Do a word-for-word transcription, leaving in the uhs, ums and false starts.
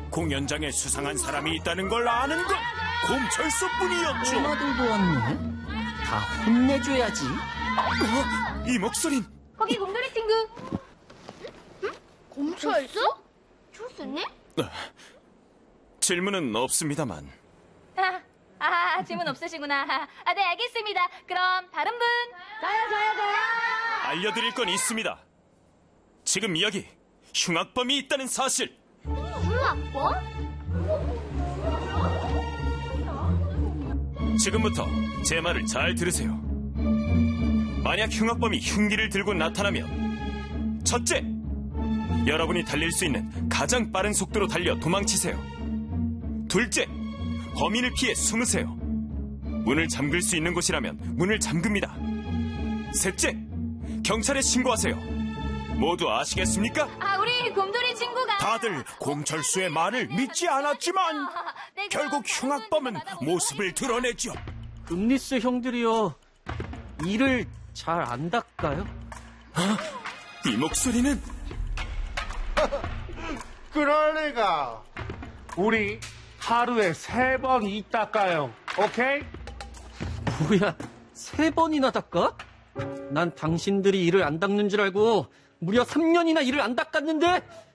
공연장에 수상한 사람이 있다는 걸 아는 건 곰철수뿐이었죠. 엄마들도 왔네. 다 혼내줘야지. 어? 이 목소린. 거기 곰돌이 친구. 응? 곰철수? 철수님? 어, 질문은 없습니다만. 아, 아, 질문 없으시구나. 아, 네, 알겠습니다. 그럼 다른 분. 저요, 저요, 저요. 알려드릴 건 있습니다. 지금 여기 흉악범이 있다는 사실. 흉악범? 지금부터 제 말을 잘 들으세요. 만약 흉악범이 흉기를 들고 나타나면 첫째, 여러분이 달릴 수 있는 가장 빠른 속도로 달려 도망치세요. 둘째, 범인을 피해 숨으세요. 문을 잠글 수 있는 곳이라면 문을 잠급니다. 셋째, 경찰에 신고하세요. 모두 아시겠습니까? 아, 우리 곰돌이 친구가. 다들 곰철수의 말을 믿지 않았지만 네, 결국 흉악범은 모습을 드러내죠. 금리스 형들이요, 이를 잘 안 닦아요? 이 목소리는 그럴 리가. 우리 하루에 세 번 이 닦아요. 오케이? 뭐야, 세 번이나 닦아? 난 당신들이 이를 안 닦는 줄 알고 무려 삼 년이나 이를 안 닦았는데.